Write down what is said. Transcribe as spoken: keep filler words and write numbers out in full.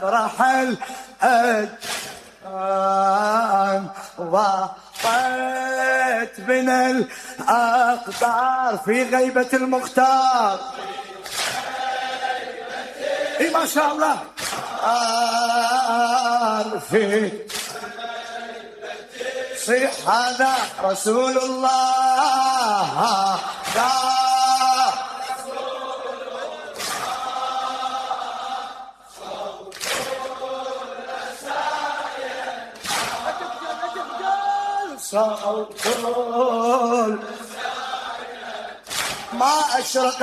رحل أجان ضاقت من الأقطار في غيبة المختار. اي ما شاء الله. في صيح هذا رسول الله يا صوت ما أشرق